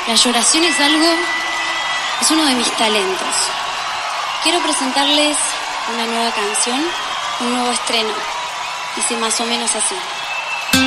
La lloración es uno de mis talentos. Quiero presentarles una nueva canción, un nuevo estreno. Dice más o menos así.